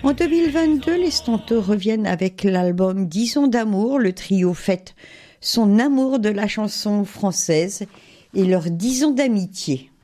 En 2022, les Stanteux reviennent avec l'album 10 ans d'amour. Le trio fête son amour de la chanson française et leurs 10 ans d'amitié.